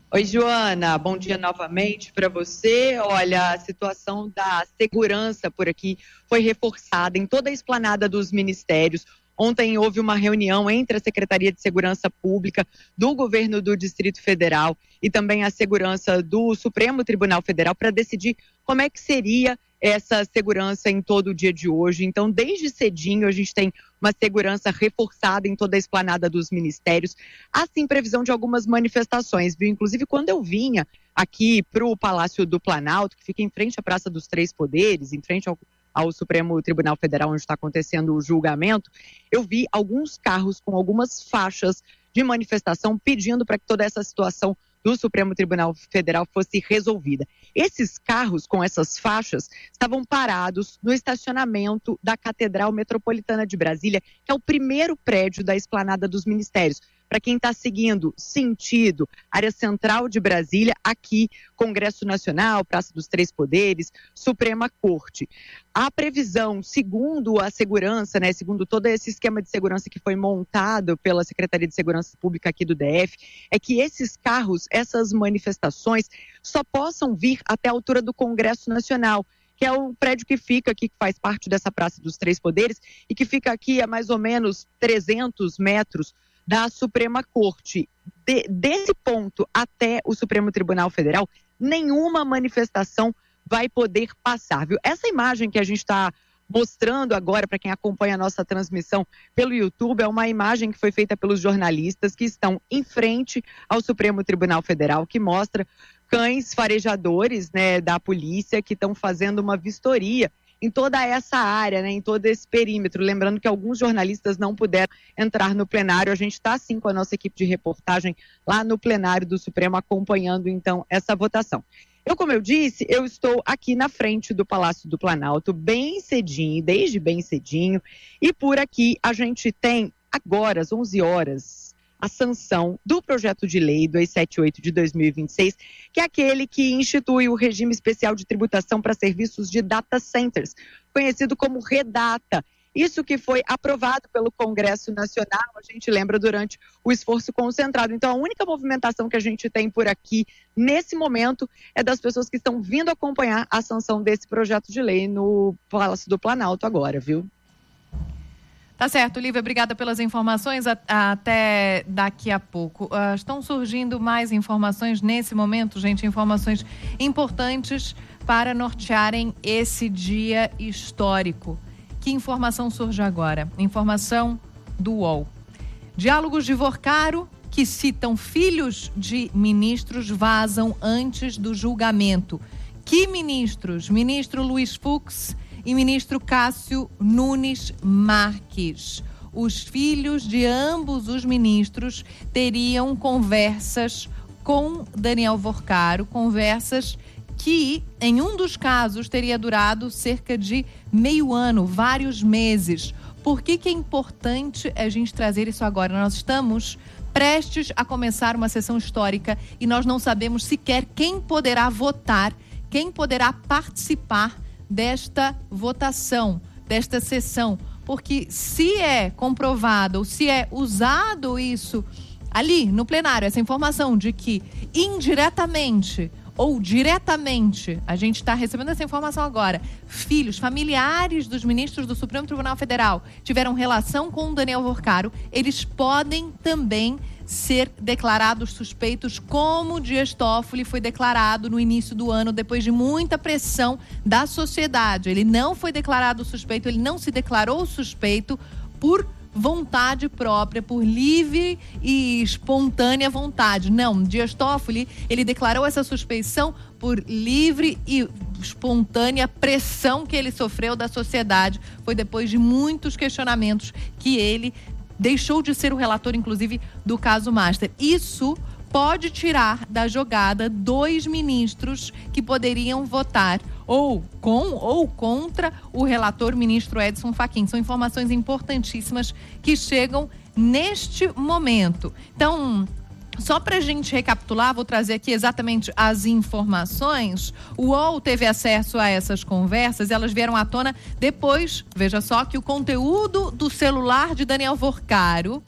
Oi, Joana, bom dia novamente para você. Olha, a situação da segurança por aqui foi reforçada em toda a esplanada dos ministérios. Ontem houve uma reunião entre a Secretaria de Segurança Pública do Governo do Distrito Federal e também a segurança do Supremo Tribunal Federal para decidir como é que seria essa segurança em todo o dia de hoje. Então, desde cedinho, a gente tem uma segurança reforçada em toda a esplanada dos ministérios. Há, sim, previsão de algumas manifestações, viu? Inclusive, quando eu vinha aqui para o Palácio do Planalto, que fica em frente à Praça dos Três Poderes, em frente ao Supremo Tribunal Federal, onde está acontecendo o julgamento, eu vi alguns carros com algumas faixas de manifestação pedindo para que toda essa situação do Supremo Tribunal Federal fosse resolvida. Esses carros com essas faixas estavam parados no estacionamento da Catedral Metropolitana de Brasília, que é o primeiro prédio da esplanada dos ministérios. Para quem está seguindo sentido, área central de Brasília, aqui, Congresso Nacional, Praça dos Três Poderes, Suprema Corte. A previsão, segundo a segurança, né, segundo todo esse esquema de segurança que foi montado pela Secretaria de Segurança Pública aqui do DF, é que esses carros, essas manifestações, só possam vir até a altura do Congresso Nacional, que é o prédio que fica aqui, que faz parte dessa Praça dos Três Poderes, e que fica aqui a mais ou menos 300 metros da Suprema Corte. Desse ponto até o Supremo Tribunal Federal, nenhuma manifestação vai poder passar, viu? Essa imagem que a gente está mostrando agora para quem acompanha a nossa transmissão pelo YouTube é uma imagem que foi feita pelos jornalistas que estão em frente ao Supremo Tribunal Federal, que mostra cães farejadores, né, da polícia que estão fazendo uma vistoria em toda essa área, né, em todo esse perímetro. Lembrando que alguns jornalistas não puderam entrar no plenário. A gente está, sim, com a nossa equipe de reportagem lá no plenário do Supremo, acompanhando, então, essa votação. Como eu disse, eu estou aqui na frente do Palácio do Planalto, bem cedinho, desde bem cedinho, e por aqui a gente tem, agora, às 11 horas, a sanção do projeto de lei 278 de 2026, que é aquele que institui o regime especial de tributação para serviços de data centers, conhecido como REDATA. Isso que foi aprovado pelo Congresso Nacional, a gente lembra, durante o esforço concentrado. Então, a única movimentação que a gente tem por aqui, nesse momento, é das pessoas que estão vindo acompanhar a sanção desse projeto de lei no Palácio do Planalto agora, viu? Tá certo, Lívia, obrigada pelas informações, até daqui a pouco. Estão surgindo mais informações nesse momento, gente, informações importantes para nortearem esse dia histórico. Que informação surge agora? Informação do UOL. Diálogos de Vorcaro, que citam filhos de ministros, vazam antes do julgamento. Que ministros? Ministro Luiz Fux e ministro Cássio Nunes Marques. Os filhos de ambos os ministros teriam conversas com Daniel Vorcaro, conversas que, em um dos casos, teria durado cerca de meio ano, vários meses. Por que é importante a gente trazer isso agora? Nós estamos prestes a começar uma sessão histórica e nós não sabemos sequer quem poderá votar, quem poderá participar desta votação, desta sessão, porque se é comprovado ou se é usado isso ali no plenário, essa informação de que indiretamente ou diretamente, a gente está recebendo essa informação agora, filhos, familiares dos ministros do Supremo Tribunal Federal tiveram relação com o Daniel Vorcaro, eles podem também ser declarados suspeitos, como Dias Toffoli foi declarado no início do ano, depois de muita pressão da sociedade. Ele não foi declarado suspeito, ele não se declarou suspeito por vontade própria, por livre e espontânea vontade. Não, Dias Toffoli, ele declarou essa suspeição por livre e espontânea pressão que ele sofreu da sociedade. Foi depois de muitos questionamentos que ele deixou de ser o relator, inclusive, do caso Master. Isso pode tirar da jogada 2 ministros que poderiam votar ou com ou contra o relator ministro Edson Fachin. São informações importantíssimas que chegam neste momento. Então, só para a gente recapitular, vou trazer aqui exatamente as informações. O UOL teve acesso a essas conversas, elas vieram à tona depois, veja só, que o conteúdo do celular de Daniel Vorcaro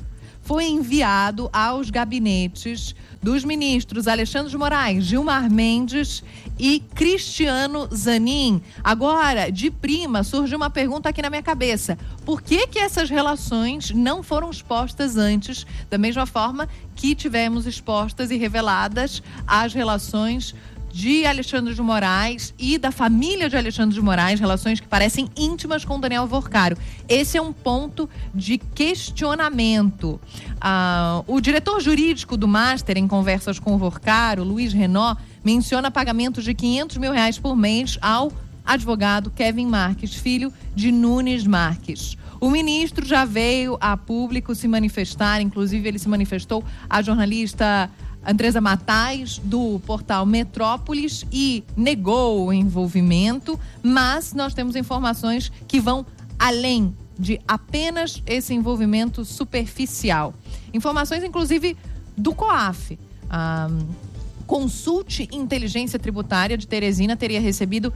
foi enviado aos gabinetes dos ministros Alexandre de Moraes, Gilmar Mendes e Cristiano Zanin. Agora, de prima, surgiu uma pergunta aqui na minha cabeça. Por que essas relações não foram expostas antes, da mesma forma que tivemos expostas e reveladas as relações de Alexandre de Moraes e da família de Alexandre de Moraes, relações que parecem íntimas com Daniel Vorcaro? Esse é um ponto de questionamento. O diretor jurídico do Master, em conversas com o Vorcaro, Luiz Renaud, menciona pagamentos de R$500 mil por mês ao advogado Kevin Marques, filho de Nunes Marques. O ministro já veio a público se manifestar, inclusive ele se manifestou à jornalista Andresa Matais, do portal Metrópolis, e negou o envolvimento, mas nós temos informações que vão além de apenas esse envolvimento superficial. Informações, inclusive, do COAF. Consulte Inteligência Tributária de Teresina teria recebido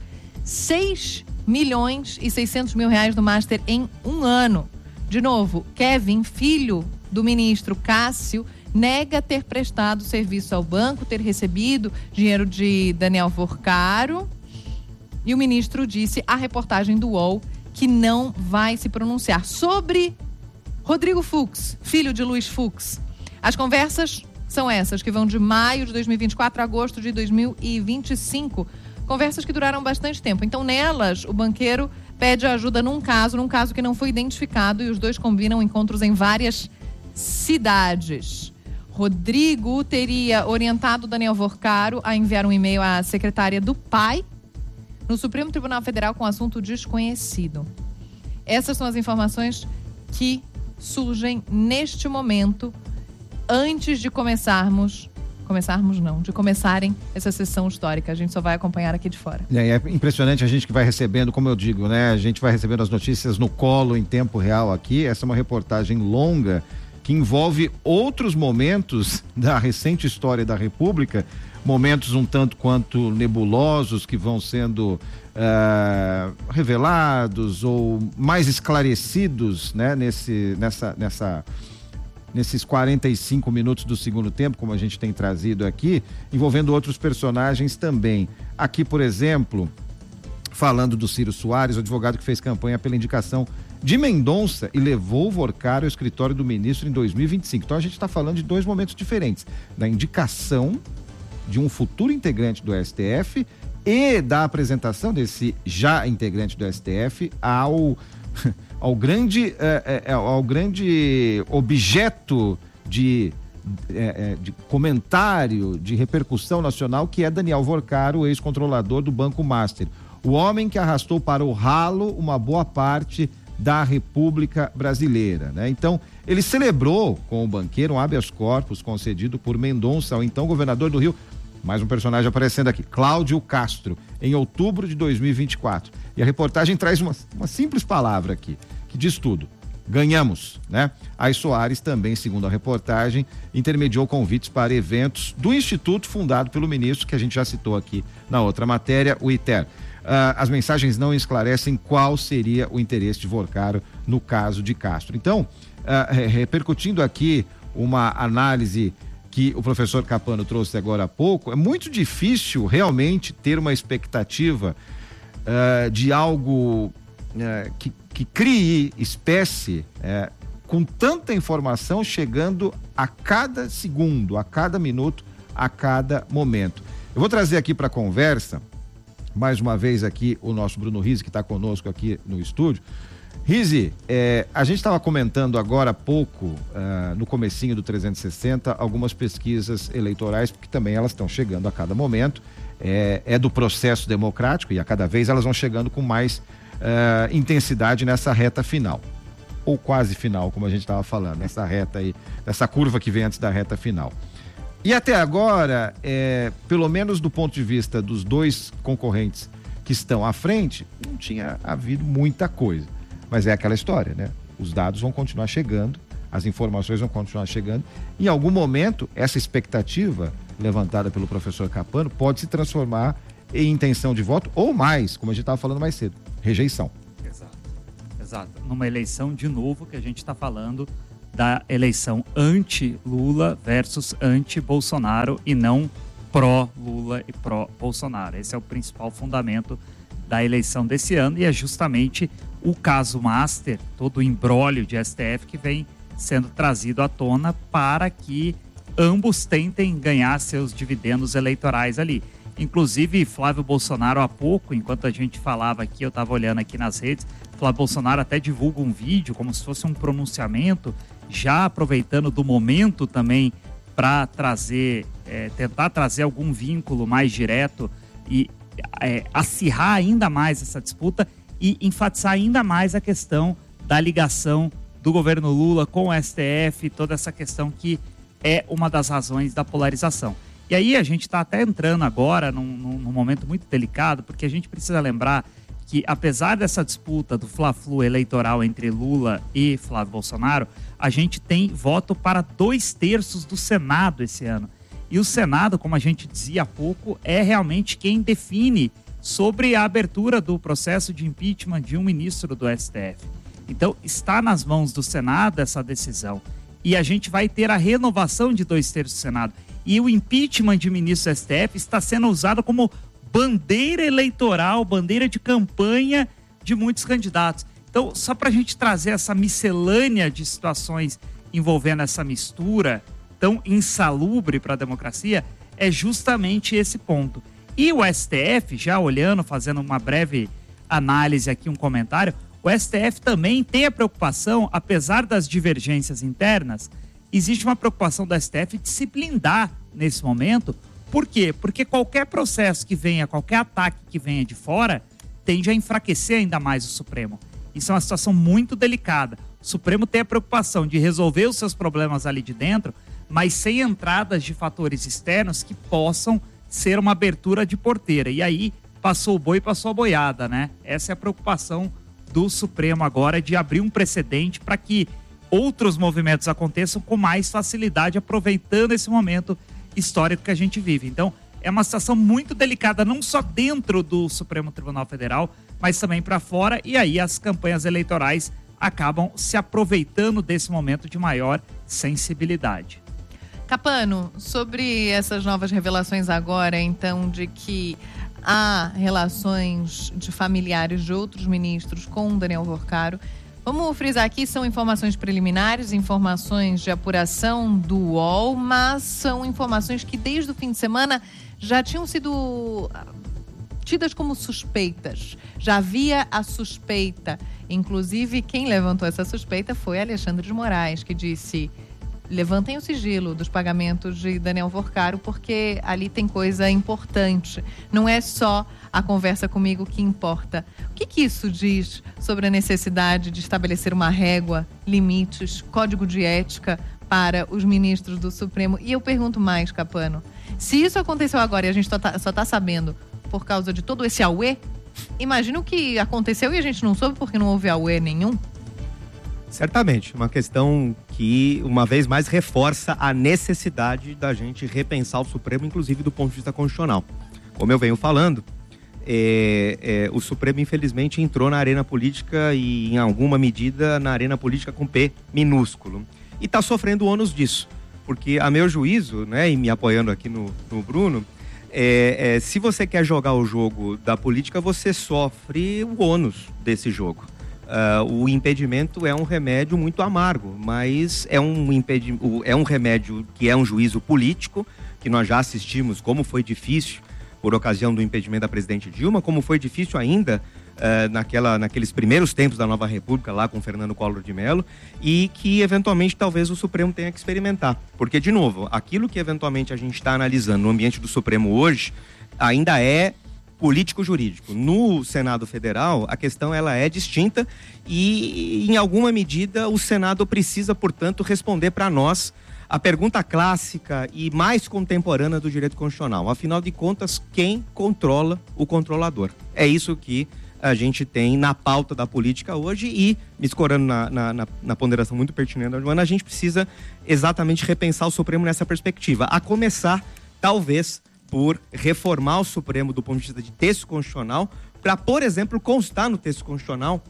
R$6.600.000 do Master em um ano. De novo, Kevin, filho do ministro Cássio, nega ter prestado serviço ao banco, ter recebido dinheiro de Daniel Vorcaro. E o ministro disse à reportagem do UOL que não vai se pronunciar. Sobre Rodrigo Fux, filho de Luiz Fux, as conversas são essas, que vão de maio de 2024 a agosto de 2025. Conversas que duraram bastante tempo. Então, nelas, o banqueiro pede ajuda num caso que não foi identificado, e os dois combinam encontros em várias cidades. Rodrigo teria orientado Daniel Vorcaro a enviar um e-mail à secretária do pai no Supremo Tribunal Federal com assunto desconhecido. Essas são as informações que surgem neste momento, antes de começarem essa sessão histórica. A gente só vai acompanhar aqui de fora. É impressionante a gente que vai recebendo, como eu digo, né? A gente vai recebendo as notícias no colo em tempo real aqui. Essa é uma reportagem longa que envolve outros momentos da recente história da República, momentos um tanto quanto nebulosos que vão sendo revelados ou mais esclarecidos, né, nesses 45 minutos do segundo tempo, como a gente tem trazido aqui, envolvendo outros personagens também. Aqui, por exemplo, falando do Ciro Soares, o advogado que fez campanha pela indicação de Mendonça e levou o Vorcaro ao escritório do ministro em 2025. Então a gente está falando de dois momentos diferentes, da indicação de um futuro integrante do STF e da apresentação desse já integrante do STF ao grande objeto de comentário, de repercussão nacional, que é Daniel Vorcaro, o ex-controlador do Banco Master. O homem que arrastou para o ralo uma boa parte da República Brasileira, né? Então, ele celebrou com o banqueiro um habeas corpus concedido por Mendonça, ao então governador do Rio, mais um personagem aparecendo aqui, Cláudio Castro, em outubro de 2024. E a reportagem traz uma simples palavra aqui, que diz tudo: ganhamos, né? Aí Soares também, segundo a reportagem, intermediou convites para eventos do instituto fundado pelo ministro, que a gente já citou aqui na outra matéria, o ITER. As mensagens não esclarecem qual seria o interesse de Vorcaro no caso de Castro. Então, repercutindo aqui uma análise que o professor Capano trouxe agora há pouco, é muito difícil realmente ter uma expectativa de algo que crie espécie com tanta informação chegando a cada segundo, a cada minuto, a cada momento. Eu vou trazer aqui para a conversa mais uma vez aqui o nosso Bruno Rizzi, que está conosco aqui no estúdio. Rizzi, a gente estava comentando agora há pouco, no comecinho do 360, algumas pesquisas eleitorais, porque também elas estão chegando a cada momento, é do processo democrático, e a cada vez elas vão chegando com mais intensidade nessa reta final, ou quase final, como a gente estava falando, nessa reta aí, nessa curva que vem antes da reta final. E até agora, pelo menos do ponto de vista dos dois concorrentes que estão à frente, não tinha havido muita coisa. Mas é aquela história, né? Os dados vão continuar chegando, as informações vão continuar chegando. Em algum momento, essa expectativa levantada pelo professor Capano pode se transformar em intenção de voto, ou mais, como a gente estava falando mais cedo, rejeição. Exato. Numa eleição, de novo, que a gente está falando da eleição anti-Lula versus anti-Bolsonaro e não pró-Lula e pró-Bolsonaro. Esse é o principal fundamento da eleição desse ano e é justamente o caso Master, todo o imbróglio de STF que vem sendo trazido à tona para que ambos tentem ganhar seus dividendos eleitorais ali. Inclusive, Flávio Bolsonaro há pouco, enquanto a gente falava aqui, eu estava olhando aqui nas redes, Flávio Bolsonaro até divulga um vídeo como se fosse um pronunciamento, já aproveitando do momento também para trazer, tentar trazer algum vínculo mais direto e acirrar ainda mais essa disputa e enfatizar ainda mais a questão da ligação do governo Lula com o STF, toda essa questão que é uma das razões da polarização. E aí a gente está até entrando agora num momento muito delicado, porque a gente precisa lembrar que, apesar dessa disputa do fla-flu eleitoral entre Lula e Flávio Bolsonaro, a gente tem voto para 2/3 do Senado esse ano. E o Senado, como a gente dizia há pouco, é realmente quem define sobre a abertura do processo de impeachment de um ministro do STF. Então, está nas mãos do Senado essa decisão. E a gente vai ter a renovação de 2/3 do Senado. E o impeachment de ministro do STF está sendo usado como bandeira eleitoral, bandeira de campanha de muitos candidatos. Então, só para a gente trazer essa miscelânea de situações envolvendo essa mistura tão insalubre para a democracia, é justamente esse ponto. E o STF, já olhando, fazendo uma breve análise aqui, um comentário, o STF também tem a preocupação, apesar das divergências internas, existe uma preocupação do STF de se blindar nesse momento. Por quê? Porque qualquer processo que venha, qualquer ataque que venha de fora, tende a enfraquecer ainda mais o Supremo. Isso é uma situação muito delicada. O Supremo tem a preocupação de resolver os seus problemas ali de dentro, mas sem entradas de fatores externos que possam ser uma abertura de porteira. E aí, passou o boi, passou a boiada, né? Essa é a preocupação do Supremo agora, de abrir um precedente para que outros movimentos aconteçam com mais facilidade, aproveitando esse momento histórico que a gente vive. Então, é uma situação muito delicada, não só dentro do Supremo Tribunal Federal, mas também para fora, e aí as campanhas eleitorais acabam se aproveitando desse momento de maior sensibilidade. Capano, sobre essas novas revelações agora, então, de que há relações de familiares de outros ministros com Daniel Worcaro, vamos frisar aqui, são informações preliminares, informações de apuração do UOL, mas são informações que desde o fim de semana já tinham sido tidas como suspeitas. Já havia a suspeita. Inclusive, quem levantou essa suspeita foi Alexandre de Moraes, que disse: levantem o sigilo dos pagamentos de Daniel Worcaro, porque ali tem coisa importante. Não é só a conversa comigo que importa. O que isso diz sobre a necessidade de estabelecer uma régua, limites, código de ética para os ministros do Supremo? E eu pergunto mais, Capano, se isso aconteceu agora e a gente só está sabendo por causa de todo esse auê, imagina o que aconteceu e a gente não soube porque não houve auê nenhum? Certamente, uma questão que, uma vez mais, reforça a necessidade da gente repensar o Supremo, inclusive do ponto de vista constitucional. Como eu venho falando, o Supremo, infelizmente, entrou na arena política e, em alguma medida, na arena política com P minúsculo. E está sofrendo o ônus disso, porque, a meu juízo, né, e me apoiando aqui no Bruno, se você quer jogar o jogo da política, você sofre o ônus desse jogo. O impedimento é um remédio muito amargo, mas é um remédio que é um juízo político, que nós já assistimos como foi difícil por ocasião do impedimento da presidente Dilma, como foi difícil ainda naqueles primeiros tempos da Nova República, lá com Fernando Collor de Mello, e que eventualmente talvez o Supremo tenha que experimentar. Porque, de novo, aquilo que eventualmente a gente está analisando no ambiente do Supremo hoje ainda é político-jurídico. No Senado Federal, a questão ela é distinta e, em alguma medida, o Senado precisa, portanto, responder para nós a pergunta clássica e mais contemporânea do direito constitucional. Afinal de contas, quem controla o controlador? É isso que a gente tem na pauta da política hoje e, me escorando na ponderação muito pertinente da Joana, a gente precisa exatamente repensar o Supremo nessa perspectiva. A começar, talvez, por reformar o Supremo do ponto de vista de texto constitucional, para, por exemplo, constar no texto constitucional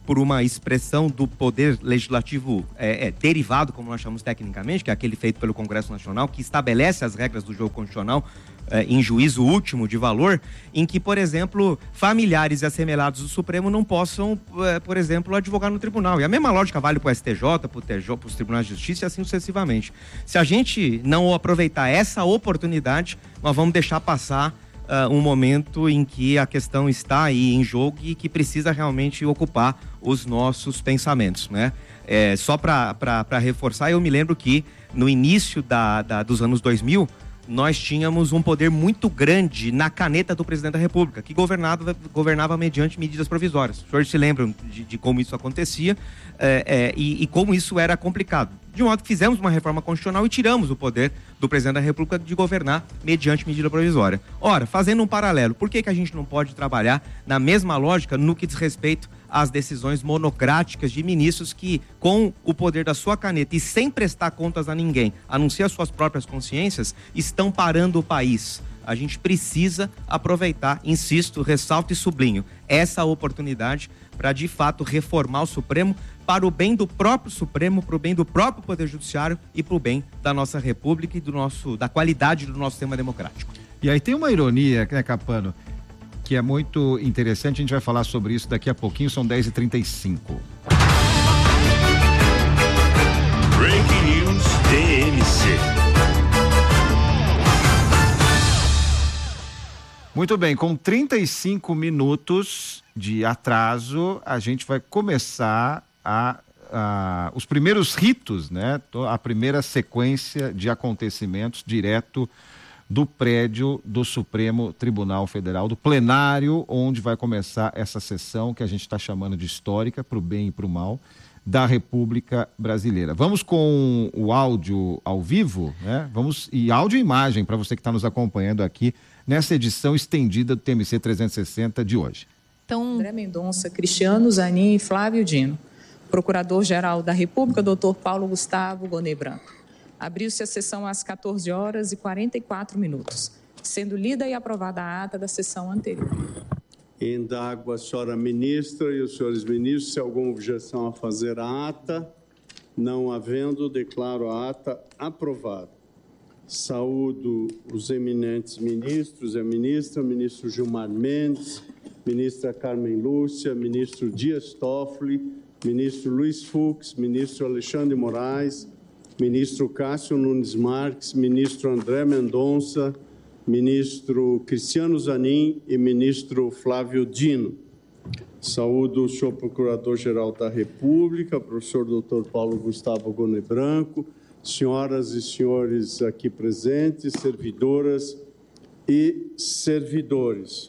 por uma expressão do poder legislativo derivado, como nós chamamos tecnicamente, que é aquele feito pelo Congresso Nacional, que estabelece as regras do jogo constitucional em juízo último de valor, em que, por exemplo, familiares e assemelhados do Supremo não possam, por exemplo, advogar no tribunal. E a mesma lógica vale para o STJ, para os tribunais de justiça e assim sucessivamente. Se a gente não aproveitar essa oportunidade, nós vamos deixar passar um momento em que a questão está aí em jogo e que precisa realmente ocupar os nossos pensamentos, né? Só para reforçar, eu me lembro que no início dos anos 2000, nós tínhamos um poder muito grande na caneta do presidente da República, que governava mediante medidas provisórias. Os senhores se lembram de como isso acontecia e como isso era complicado. De modo que fizemos uma reforma constitucional e tiramos o poder do presidente da República de governar mediante medida provisória. Ora, fazendo um paralelo, por que a gente não pode trabalhar na mesma lógica no que diz respeito às decisões monocráticas de ministros que, com o poder da sua caneta e sem prestar contas a ninguém, a não ser as suas próprias consciências, estão parando o país? A gente precisa aproveitar, insisto, ressalto e sublinho, essa oportunidade para, de fato, reformar o Supremo para o bem do próprio Supremo, para o bem do próprio Poder Judiciário e para o bem da nossa República e da qualidade do nosso sistema democrático. E aí tem uma ironia, né, Capano, que é muito interessante, a gente vai falar sobre isso daqui a pouquinho, são 10h35. Breaking News TMC. Muito bem, com 35 minutos de atraso, a gente vai começar os primeiros ritos, né? A primeira sequência de acontecimentos direto do prédio do Supremo Tribunal Federal, do plenário, onde vai começar essa sessão que a gente está chamando de histórica, para o bem e para o mal, da República Brasileira. Vamos com o áudio ao vivo, né? E áudio e imagem para você que está nos acompanhando aqui nessa edição estendida do TMC 360 de hoje. Então, André Mendonça, Cristiano Zanin e Flávio Dino. Procurador-Geral da República, Dr. Paulo Gustavo Gonet Branco. Abriu-se a sessão às 14h44, sendo lida e aprovada a ata da sessão anterior. Indago a senhora ministra e os senhores ministros se há alguma objeção a fazer à ata. Não havendo, declaro a ata aprovada. Saúdo os eminentes ministros e a ministra, ministro Gilmar Mendes, ministra Carmen Lúcia, ministro Dias Toffoli, ministro Luiz Fux, ministro Alexandre Moraes, ministro Cássio Nunes Marques, ministro André Mendonça, ministro Cristiano Zanin e ministro Flávio Dino. Saúdo o senhor Procurador-Geral da República, professor Dr. Paulo Gustavo Gonet Branco, senhoras e senhores aqui presentes, servidoras e servidores.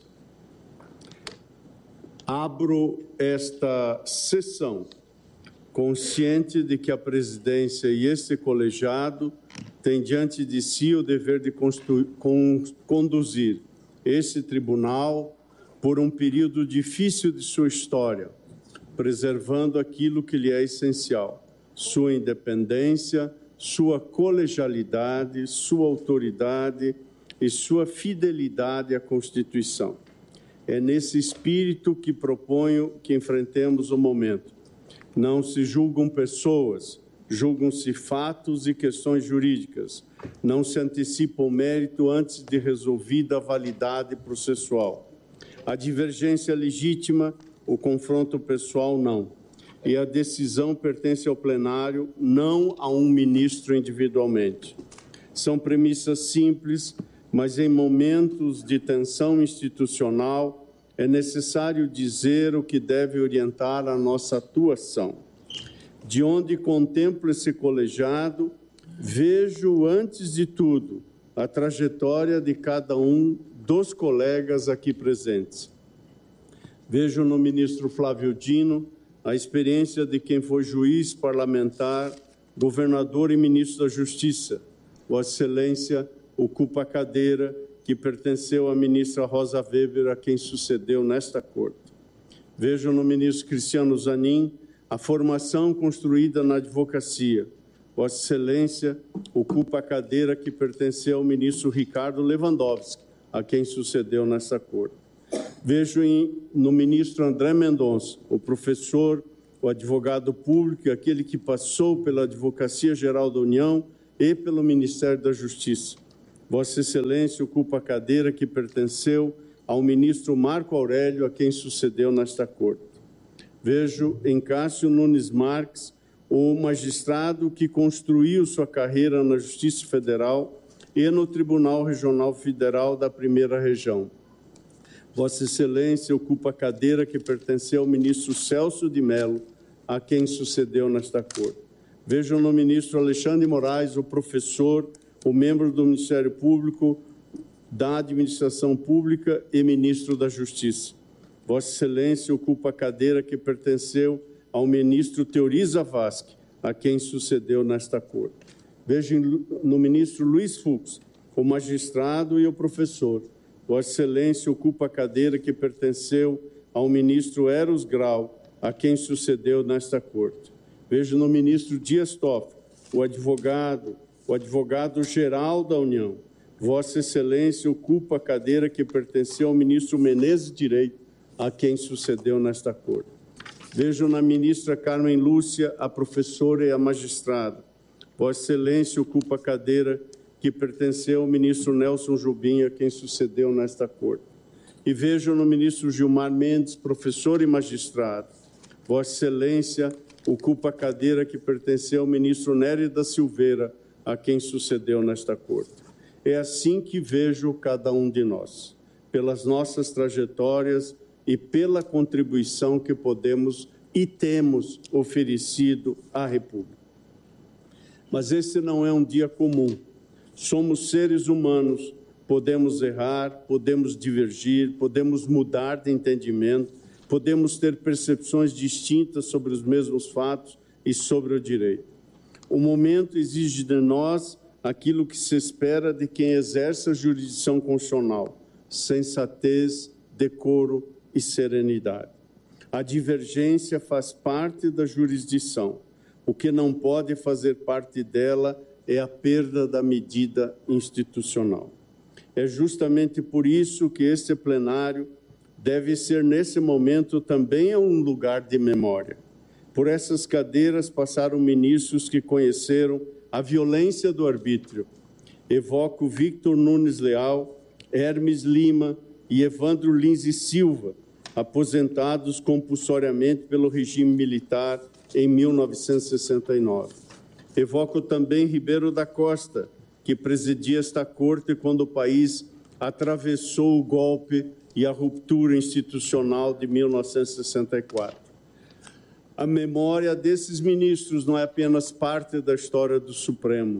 Abro esta sessão consciente de que a presidência e este colegiado têm diante de si o dever de conduzir esse tribunal por um período difícil de sua história, preservando aquilo que lhe é essencial, sua independência, sua colegialidade, sua autoridade e sua fidelidade à Constituição. É nesse espírito que proponho que enfrentemos o momento. Não se julgam pessoas, julgam-se fatos e questões jurídicas. Não se antecipa o mérito antes de resolvida a validade processual. A divergência é legítima, o confronto pessoal não. E a decisão pertence ao plenário, não a um ministro individualmente. São premissas simples, mas em momentos de tensão institucional é necessário dizer o que deve orientar a nossa atuação. De onde contemplo esse colegiado, vejo, antes de tudo, a trajetória de cada um dos colegas aqui presentes. Vejo no ministro Flávio Dino a experiência de quem foi juiz, parlamentar, governador e ministro da Justiça. Vossa Excelência ocupa a cadeira que pertenceu à ministra Rosa Weber, a quem sucedeu nesta corte. Vejo no ministro Cristiano Zanin a formação construída na advocacia. Vossa Excelência ocupa a cadeira que pertenceu ao ministro Ricardo Lewandowski, a quem sucedeu nesta corte. Vejo no ministro André Mendonça, o professor, o advogado público, aquele que passou pela Advocacia Geral da União e pelo Ministério da Justiça. Vossa Excelência ocupa a cadeira que pertenceu ao ministro Marco Aurélio, a quem sucedeu nesta corte. Vejo em Cássio Nunes Marques o magistrado que construiu sua carreira na Justiça Federal e no Tribunal Regional Federal da Primeira Região. Vossa Excelência ocupa a cadeira que pertenceu ao ministro Celso de Mello, a quem sucedeu nesta corte. Vejo no ministro Alexandre Moraes o professor, o membro do Ministério Público, da Administração Pública e ministro da Justiça. Vossa Excelência ocupa a cadeira que pertenceu ao ministro Teori Zavascki, a quem sucedeu nesta corte. Vejo no ministro Luiz Fux o magistrado e o professor. Vossa Excelência ocupa a cadeira que pertenceu ao ministro Eros Grau, a quem sucedeu nesta corte. Vejo no ministro Dias Toffoli o advogado-geral da União. Vossa Excelência ocupa a cadeira que pertenceu ao ministro Menezes Direito, a quem sucedeu nesta corte. Vejo na ministra Carmen Lúcia a professora e a magistrada. Vossa Excelência ocupa a cadeira que pertenceu ao ministro Nelson Jobim, a quem sucedeu nesta corte. E vejo no ministro Gilmar Mendes, professor e magistrado. Vossa Excelência ocupa a cadeira que pertenceu ao ministro Nery da Silveira, a quem sucedeu nesta corte. É assim que vejo cada um de nós, pelas nossas trajetórias e pela contribuição que podemos e temos oferecido à República. Mas esse não é um dia comum. Somos seres humanos, podemos errar, podemos divergir, podemos mudar de entendimento, podemos ter percepções distintas sobre os mesmos fatos e sobre o direito. O momento exige de nós aquilo que se espera de quem exerce a jurisdição constitucional: sensatez, decoro e serenidade. A divergência faz parte da jurisdição. O que não pode fazer parte dela é a perda da medida institucional. É justamente por isso que este plenário deve ser, nesse momento, também um lugar de memória. Por essas cadeiras passaram ministros que conheceram a violência do arbítrio. Evoco Victor Nunes Leal, Hermes Lima e Evandro Lins e Silva, aposentados compulsoriamente pelo regime militar em 1969. Evoco também Ribeiro da Costa, que presidia esta corte quando o país atravessou o golpe e a ruptura institucional de 1964. A memória desses ministros não é apenas parte da história do Supremo.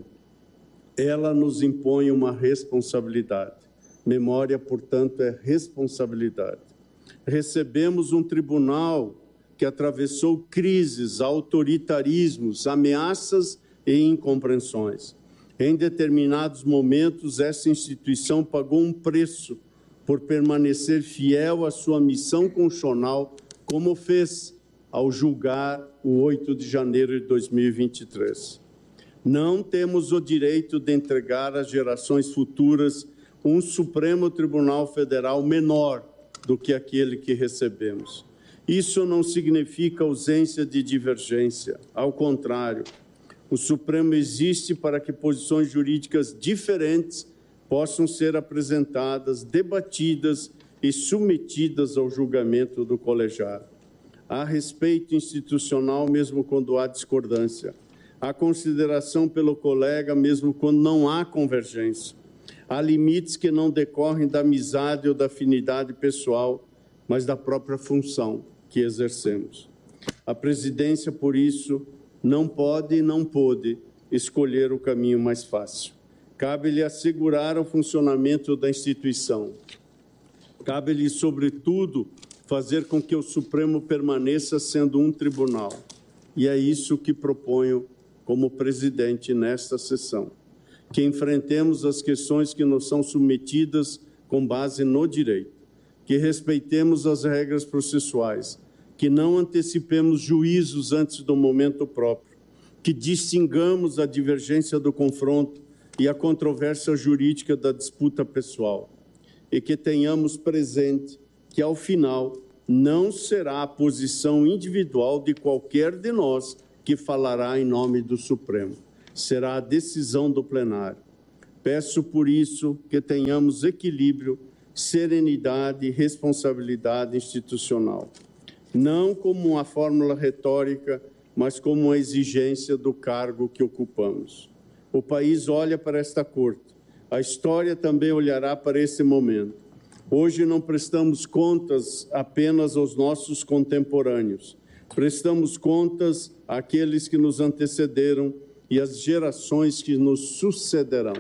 Ela nos impõe uma responsabilidade. Memória, portanto, é responsabilidade. Recebemos um tribunal que atravessou crises, autoritarismos, ameaças e incompreensões. Em determinados momentos, essa instituição pagou um preço por permanecer fiel à sua missão constitucional, como fez ao julgar o 8 de janeiro de 2023. Não temos o direito de entregar às gerações futuras um Supremo Tribunal Federal menor do que aquele que recebemos. Isso não significa ausência de divergência. Ao contrário, o Supremo existe para que posições jurídicas diferentes possam ser apresentadas, debatidas e submetidas ao julgamento do colegiado. Há respeito institucional mesmo quando há discordância. Há consideração pelo colega mesmo quando não há convergência. Há limites que não decorrem da amizade ou da afinidade pessoal, mas da própria função que exercemos. A presidência, por isso, não pode e não pôde escolher o caminho mais fácil. Cabe-lhe assegurar o funcionamento da instituição. Cabe-lhe, sobretudo, fazer com que o Supremo permaneça sendo um tribunal. E é isso que proponho como presidente nesta sessão. Que enfrentemos as questões que nos são submetidas com base no direito. Que respeitemos as regras processuais. Que não antecipemos juízos antes do momento próprio. Que distingamos a divergência do confronto e a controvérsia jurídica da disputa pessoal. E que tenhamos presente que, ao final, não será a posição individual de qualquer de nós que falará em nome do Supremo. Será a decisão do plenário. Peço, por isso, que tenhamos equilíbrio, serenidade e responsabilidade institucional. Não como uma fórmula retórica, mas como uma exigência do cargo que ocupamos. O país olha para esta corte. A história também olhará para esse momento. Hoje não prestamos contas apenas aos nossos contemporâneos. Prestamos contas àqueles que nos antecederam e às gerações que nos sucederão.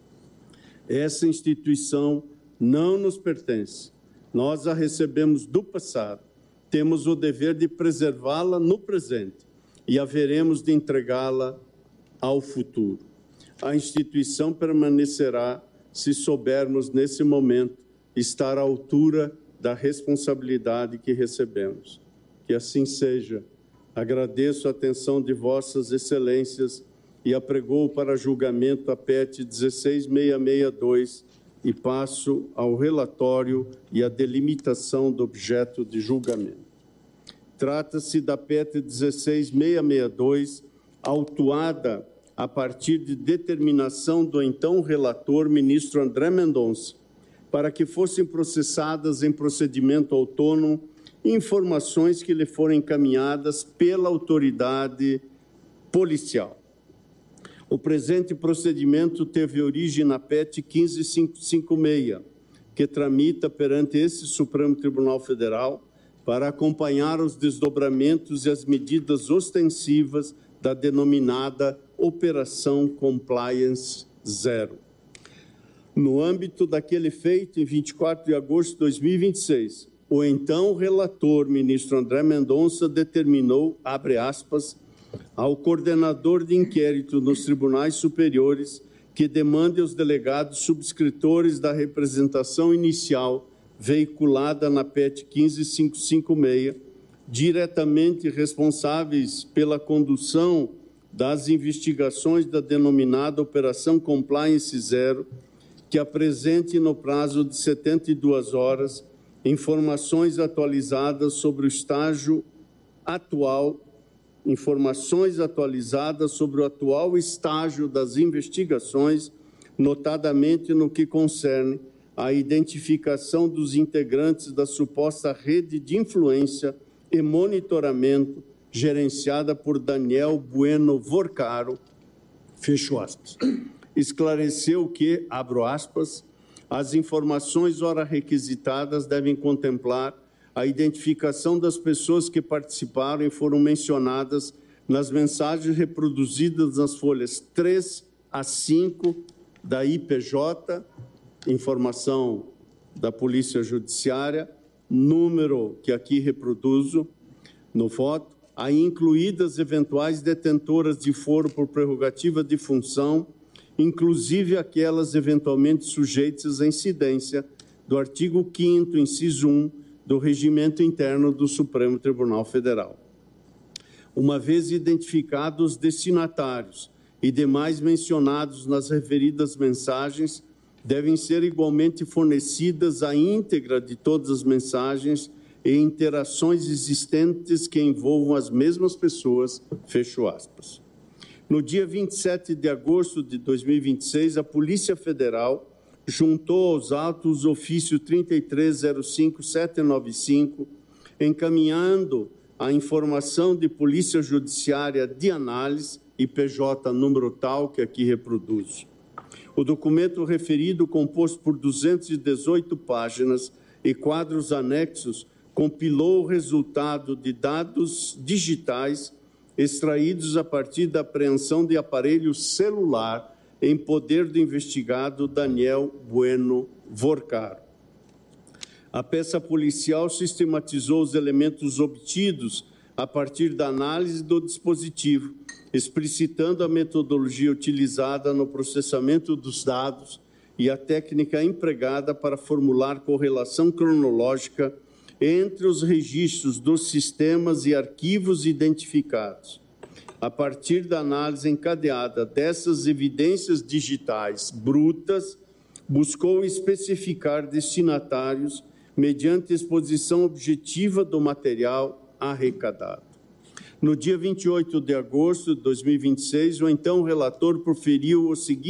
Essa instituição não nos pertence. Nós a recebemos do passado. Temos o dever de preservá-la no presente e haveremos de entregá-la ao futuro. A instituição permanecerá se soubermos, nesse momento, estar à altura da responsabilidade que recebemos. Que assim seja. Agradeço a atenção de vossas excelências e apregoo para julgamento a PET 16662 e passo ao relatório e à delimitação do objeto de julgamento. Trata-se da PET 16662, autuada a partir de determinação do então relator, ministro André Mendonça, para que fossem processadas em procedimento autônomo informações que lhe foram encaminhadas pela autoridade policial. O presente procedimento teve origem na PET 15556, que tramita perante esse Supremo Tribunal Federal para acompanhar os desdobramentos e as medidas ostensivas da denominada Operação Compliance Zero. No âmbito daquele feito, em 24 de agosto de 2026, o então relator, ministro André Mendonça, determinou, abre aspas, ao coordenador de inquérito nos tribunais superiores que demande aos delegados subscritores da representação inicial veiculada na PET 15556, diretamente responsáveis pela condução das investigações da denominada Operação Compliance Zero, que apresente no prazo de 72 horas informações atualizadas sobre o estágio atual, informações atualizadas sobre o atual estágio das investigações, notadamente no que concerne à identificação dos integrantes da suposta rede de influência e monitoramento gerenciada por Daniel Bueno Vorcaro, fecho aspas. Esclareceu que, abro aspas, as informações ora requisitadas devem contemplar a identificação das pessoas que participaram e foram mencionadas nas mensagens reproduzidas nas folhas 3 a 5 da IPJ, informação da Polícia Judiciária, número que aqui reproduzo no voto, aí incluídas eventuais detentoras de foro por prerrogativa de função, inclusive aquelas eventualmente sujeitas à incidência do artigo 5º, inciso 1, do Regimento Interno do Supremo Tribunal Federal. Uma vez identificados os destinatários e demais mencionados nas referidas mensagens, devem ser igualmente fornecidas a íntegra de todas as mensagens e interações existentes que envolvam as mesmas pessoas, fecho aspas. No dia 27 de agosto de 2026, a Polícia Federal juntou aos autos o ofício 3305795, encaminhando a informação de Polícia Judiciária de análise, IPJ número tal, que aqui reproduzo. O documento referido, composto por 218 páginas e quadros anexos, compilou o resultado de dados digitais extraídos a partir da apreensão de aparelho celular em poder do investigado Daniel Bueno Vorcaro. A peça policial sistematizou os elementos obtidos a partir da análise do dispositivo, explicitando a metodologia utilizada no processamento dos dados e a técnica empregada para formular correlação cronológica entre os registros dos sistemas e arquivos identificados. A partir da análise encadeada dessas evidências digitais brutas, buscou especificar destinatários mediante exposição objetiva do material arrecadado. No dia 28 de agosto de 2026, o então relator proferiu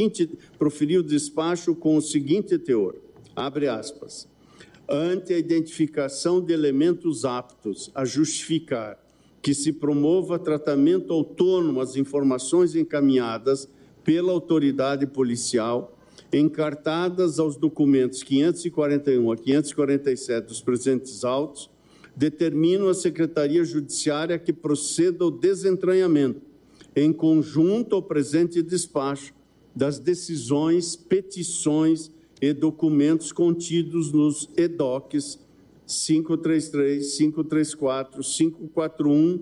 o despacho com o seguinte teor, abre aspas, ante a identificação de elementos aptos a justificar que se promova tratamento autônomo às informações encaminhadas pela autoridade policial, encartadas aos documentos 541 a 547 dos presentes autos, determino a Secretaria Judiciária que proceda ao desentranhamento, em conjunto ao presente despacho, das decisões, petições e documentos contidos nos EDOCs 533, 534, 541,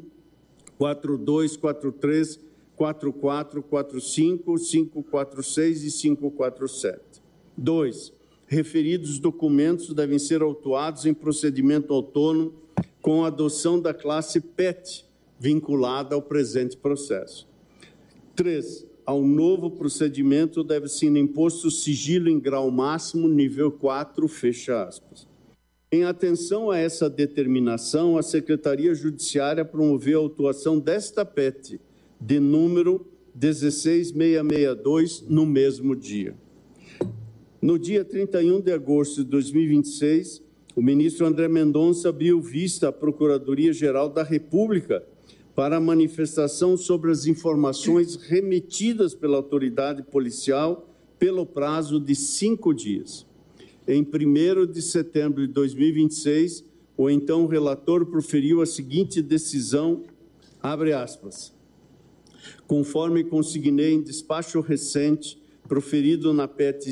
42, 43, 44, 45, 546 e 547. 2. Referidos documentos devem ser autuados em procedimento autônomo com a adoção da classe PET, vinculada ao presente processo. 3. Ao novo procedimento deve ser imposto sigilo em grau máximo, nível 4, fecha aspas. Em atenção a essa determinação, a Secretaria Judiciária promoveu a autuação desta PET, de número 16662, no mesmo dia. No dia 31 de agosto de 2026, o ministro André Mendonça abriu vista à Procuradoria-Geral da República para a manifestação sobre as informações remetidas pela autoridade policial pelo prazo de 5 dias. Em 1º de setembro de 2026, o então relator proferiu a seguinte decisão, abre aspas, conforme consignei em despacho recente, proferido na PET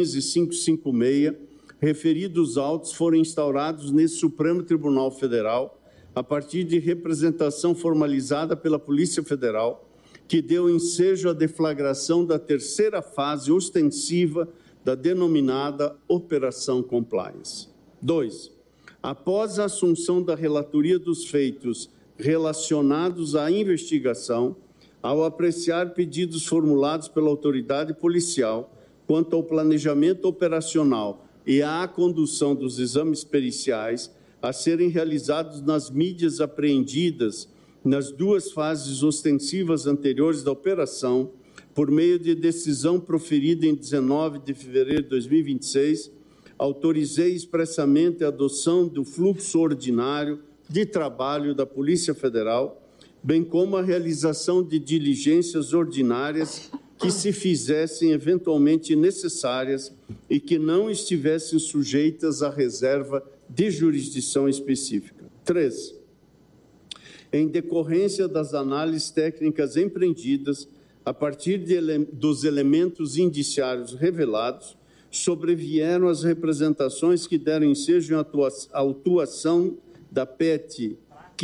15556, referidos autos foram instaurados nesse Supremo Tribunal Federal a partir de representação formalizada pela Polícia Federal, que deu ensejo à deflagração da terceira fase ostensiva da denominada Operação Compliance. 2. Após a assunção da relatoria dos feitos relacionados à investigação, ao apreciar pedidos formulados pela autoridade policial quanto ao planejamento operacional e à condução dos exames periciais a serem realizados nas mídias apreendidas nas 2 fases ostensivas anteriores da operação, por meio de decisão proferida em 19 de fevereiro de 2026, autorizei expressamente a adoção do fluxo ordinário de trabalho da Polícia Federal, bem como a realização de diligências ordinárias que se fizessem eventualmente necessárias e que não estivessem sujeitas à reserva de jurisdição específica. 3. Em decorrência das análises técnicas empreendidas, a partir dos elementos indiciários revelados, sobrevieram as representações que deram ensejo à autuação da PET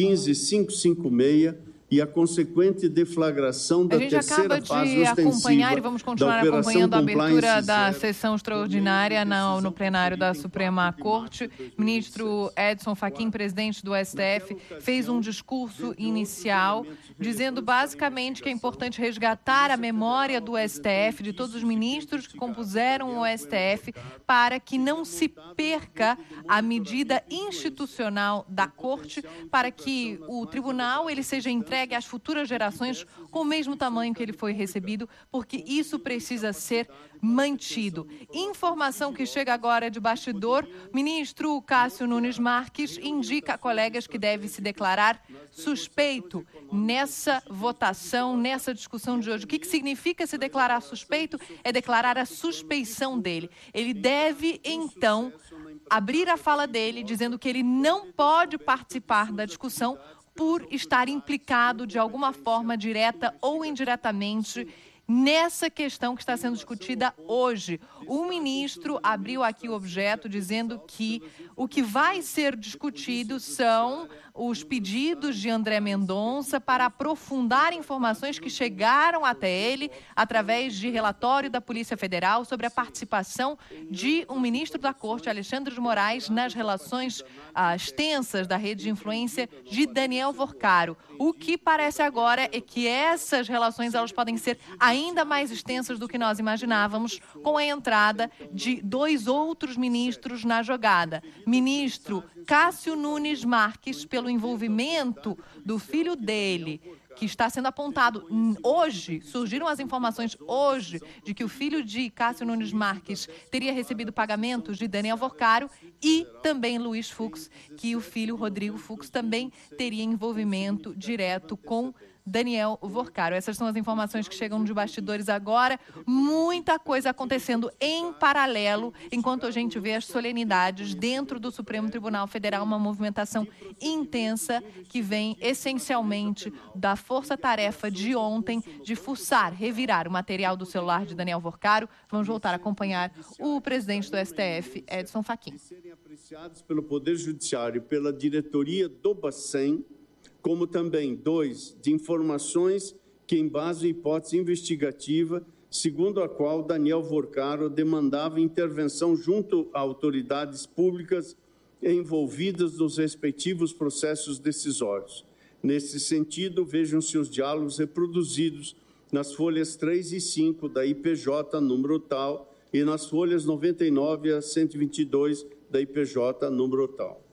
15556 e a consequente deflagração da terceira fase ostensiva. A gente acaba de acompanhar e vamos continuar acompanhando a abertura da sessão extraordinária no plenário da Suprema Corte. O ministro Edson Fachin, presidente do STF, fez um discurso inicial dizendo basicamente que é importante resgatar a memória do STF, de todos os ministros que compuseram o STF, para que não se perca a medida institucional da Corte, para que o tribunal ele seja entregue às futuras gerações com o mesmo tamanho que ele foi recebido, porque isso precisa ser mantido. Informação que chega agora de bastidor, ministro Cássio Nunes Marques indica a colegas que deve se declarar suspeito nessa votação, nessa discussão de hoje. O que significa se declarar suspeito? É declarar a suspeição dele. Ele deve, então, abrir a fala dele dizendo que ele não pode participar da discussão por estar implicado de alguma forma direta ou indiretamente nessa questão que está sendo discutida hoje. O ministro abriu aqui o objeto dizendo que o que vai ser discutido são os pedidos de André Mendonça para aprofundar informações que chegaram até ele através de relatório da Polícia Federal sobre a participação de um ministro da Corte, Alexandre de Moraes, nas relações extensas da rede de influência de Daniel Vorcaro. O que parece agora é que essas relações elas podem ser ainda ainda mais extensas do que nós imaginávamos, com a entrada de 2 outros ministros na jogada. Ministro Cássio Nunes Marques, pelo envolvimento do filho dele, que está sendo apontado hoje, surgiram as informações hoje de que o filho de Cássio Nunes Marques teria recebido pagamentos de Daniel Vorcaro, e também Luiz Fux, que o filho Rodrigo Fux também teria envolvimento direto com Daniel Vorcaro. Essas são as informações que chegam de bastidores agora. Muita coisa acontecendo em paralelo, enquanto a gente vê as solenidades dentro do Supremo Tribunal Federal, uma movimentação intensa que vem essencialmente da força-tarefa de ontem de fuçar, revirar o material do celular de Daniel Vorcaro. Vamos voltar a acompanhar o presidente do STF, Edson Fachin. Serem apreciados pelo Poder Judiciário e pela diretoria do Bacen, como também 2, de informações que embasam hipótese investigativa, segundo a qual Daniel Vorcaro demandava intervenção junto a autoridades públicas envolvidas nos respectivos processos decisórios. Nesse sentido, vejam-se os diálogos reproduzidos nas folhas 3 e 5 da IPJ número tal e nas folhas 99 a 122 da IPJ número tal.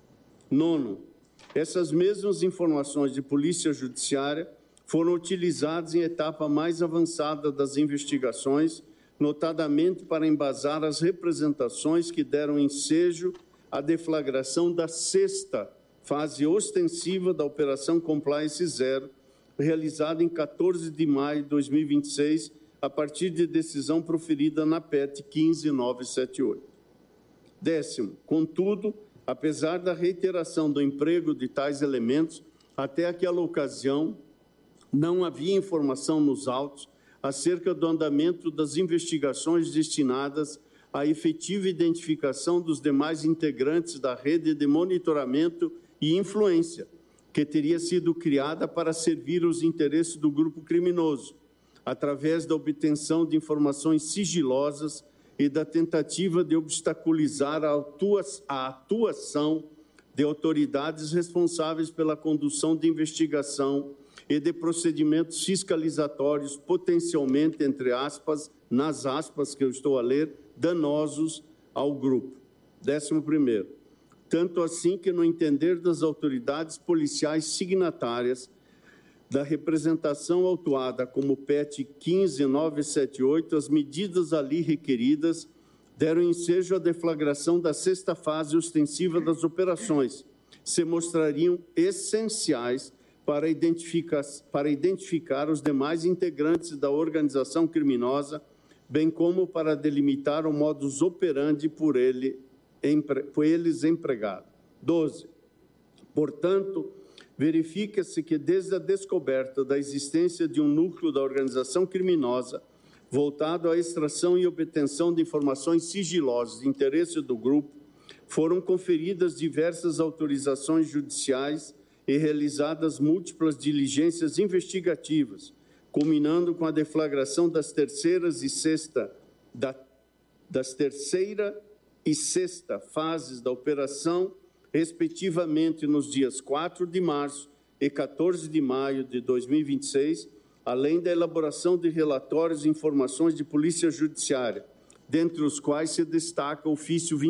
9. Essas mesmas informações de polícia judiciária foram utilizadas em etapa mais avançada das investigações, notadamente para embasar as representações que deram ensejo à deflagração da 6ª fase ostensiva da Operação Compliance Zero, realizada em 14 de maio de 2026, a partir de decisão proferida na PET 15978. 10º, contudo, apesar da reiteração do emprego de tais elementos, até aquela ocasião não havia informação nos autos acerca do andamento das investigações destinadas à efetiva identificação dos demais integrantes da rede de monitoramento e influência, que teria sido criada para servir os interesses do grupo criminoso, através da obtenção de informações sigilosas e da tentativa de obstaculizar a atuação de autoridades responsáveis pela condução de investigação e de procedimentos fiscalizatórios potencialmente, entre aspas, nas aspas que eu estou a ler, danosos ao grupo. 11º, tanto assim que, no entender das autoridades policiais signatárias da representação autuada como PET 15978, as medidas ali requeridas deram ensejo à deflagração da 6ª fase ostensiva das operações, se mostrariam essenciais para identificar os demais integrantes da organização criminosa, bem como para delimitar o modus operandi por eles empregado. 12. Portanto, verifica-se que desde a descoberta da existência de um núcleo da organização criminosa voltado à extração e obtenção de informações sigilosas de interesse do grupo, foram conferidas diversas autorizações judiciais e realizadas múltiplas diligências investigativas, culminando com a deflagração das terceira e sexta fases da operação, respectivamente nos dias 4 de março e 14 de maio de 2026, além da elaboração de relatórios e informações de polícia judiciária, dentre os quais se destaca o ofício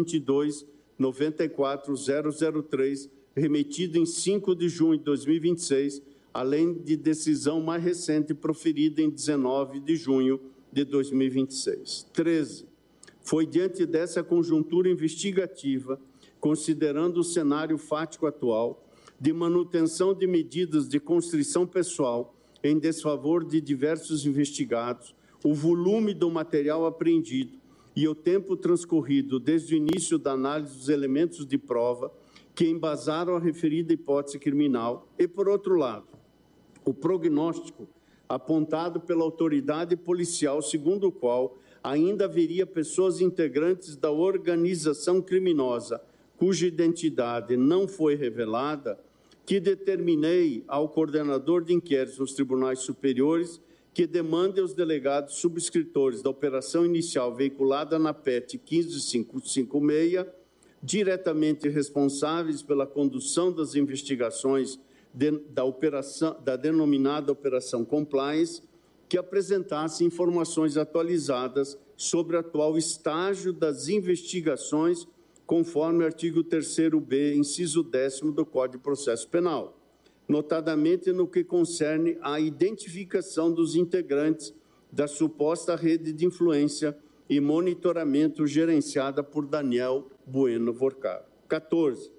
22-94003, remetido em 5 de junho de 2026, além de decisão mais recente proferida em 19 de junho de 2026. 13. Foi diante dessa conjuntura investigativa, considerando o cenário fático atual, de manutenção de medidas de constrição pessoal em desfavor de diversos investigados, o volume do material apreendido e o tempo transcorrido desde o início da análise dos elementos de prova que embasaram a referida hipótese criminal e, por outro lado, o prognóstico apontado pela autoridade policial, segundo o qual ainda haveria pessoas integrantes da organização criminosa cuja identidade não foi revelada, que determinei ao coordenador de inquéritos nos tribunais superiores que demande aos delegados subscritores da operação inicial veiculada na PET 15556, diretamente responsáveis pela condução das investigações da denominada Operação Compliance, que apresentasse informações atualizadas sobre o atual estágio das investigações, conforme o artigo 3º-B, inciso 10º do Código de Processo Penal, notadamente no que concerne à identificação dos integrantes da suposta rede de influência e monitoramento gerenciada por Daniel Bueno Vorcaro. 14.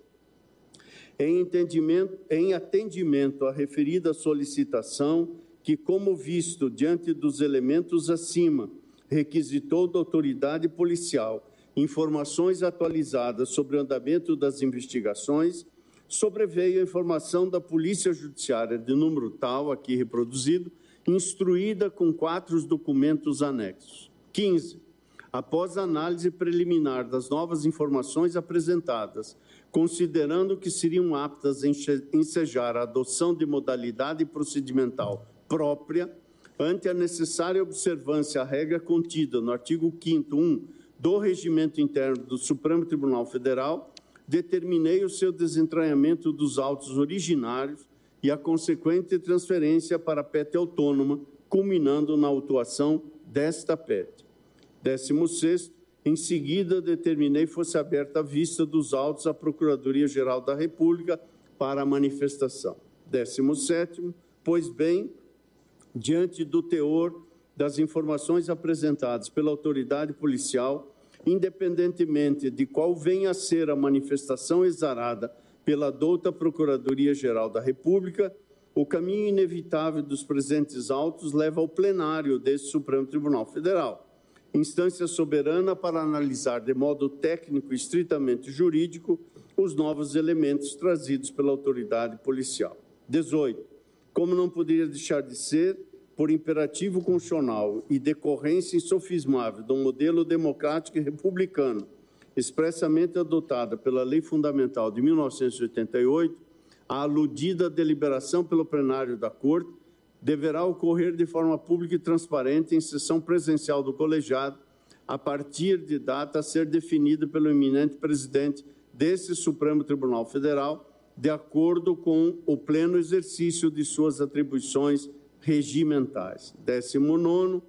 Em atendimento à referida solicitação, que, como visto diante dos elementos acima, requisitou da autoridade policial informações atualizadas sobre o andamento das investigações, sobreveio a informação da Polícia Judiciária de número tal, aqui reproduzido, instruída com 4 documentos anexos. 15. Após a análise preliminar das novas informações apresentadas, considerando que seriam aptas a ensejar a adoção de modalidade procedimental própria, ante a necessária observância à regra contida no artigo 5º 1 do Regimento Interno do Supremo Tribunal Federal, determinei o seu desentranhamento dos autos originários e a consequente transferência para a PET autônoma, culminando na autuação desta PET. 16º, em seguida, determinei fosse aberta a vista dos autos à Procuradoria-Geral da República para a manifestação. 17º, pois bem, diante do teor das informações apresentadas pela autoridade policial, independentemente de qual venha a ser a manifestação exarada pela douta Procuradoria-Geral da República, o caminho inevitável dos presentes autos leva ao plenário deste Supremo Tribunal Federal, instância soberana para analisar de modo técnico e estritamente jurídico os novos elementos trazidos pela autoridade policial. 18. Como não poderia deixar de ser, por imperativo constitucional e decorrência insofismável do modelo democrático e republicano, expressamente adotada pela Lei Fundamental de 1988, a aludida deliberação pelo plenário da Corte deverá ocorrer de forma pública e transparente em sessão presencial do colegiado, a partir de data a ser definida pelo eminente presidente desse Supremo Tribunal Federal, de acordo com o pleno exercício de suas atribuições regimentais. 19º,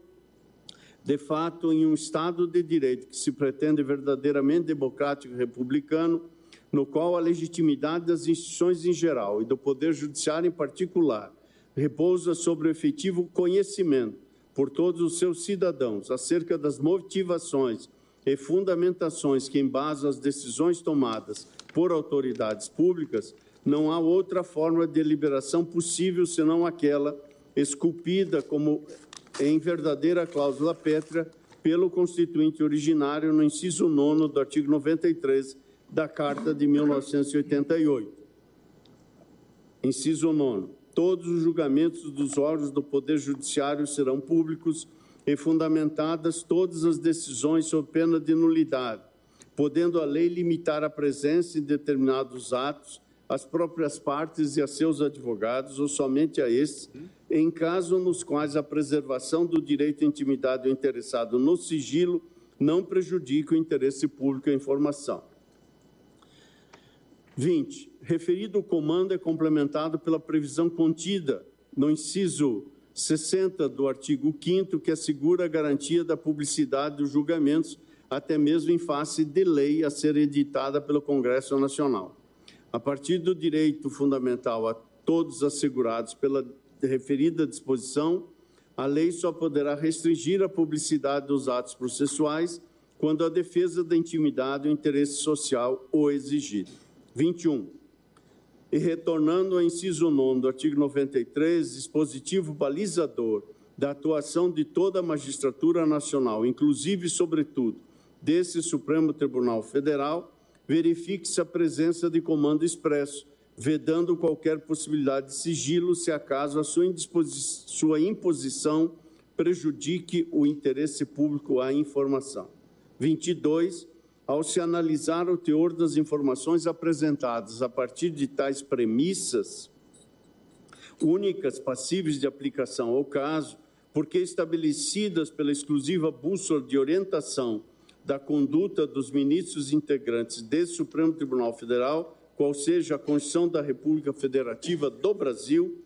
de fato, em um Estado de Direito que se pretende verdadeiramente democrático e republicano, no qual a legitimidade das instituições em geral e do Poder Judiciário em particular repousa sobre o efetivo conhecimento por todos os seus cidadãos acerca das motivações e fundamentações que embasam as decisões tomadas por autoridades públicas, não há outra forma de deliberação possível senão aquela esculpida como em verdadeira cláusula pétrea pelo Constituinte originário no inciso 9º do artigo 93 da Carta de 1988. Inciso 9º. Todos os julgamentos dos órgãos do Poder Judiciário serão públicos e fundamentadas todas as decisões sob pena de nulidade, podendo a lei limitar a presença em determinados atos às próprias partes e a seus advogados, ou somente a estes, em casos nos quais a preservação do direito à intimidade do interessado no sigilo não prejudica o interesse público à informação. 20. Referido comando é complementado pela previsão contida no inciso 60 do artigo 5º, que assegura a garantia da publicidade dos julgamentos, até mesmo em face de lei a ser editada pelo Congresso Nacional. A partir do direito fundamental a todos assegurados pela referida disposição, a lei só poderá restringir a publicidade dos atos processuais quando a defesa da intimidade ou interesse social o exigir. 21. E retornando ao inciso 9 do artigo 93, dispositivo balizador da atuação de toda a magistratura nacional, inclusive e sobretudo desse Supremo Tribunal Federal, verifique-se a presença de comando expresso, vedando qualquer possibilidade de sigilo se acaso a sua imposição prejudique o interesse público à informação. 22. Ao se analisar o teor das informações apresentadas a partir de tais premissas únicas passíveis de aplicação ao caso, porque estabelecidas pela exclusiva bússola de orientação da conduta dos ministros integrantes desse Supremo Tribunal Federal, qual seja a Constituição da República Federativa do Brasil,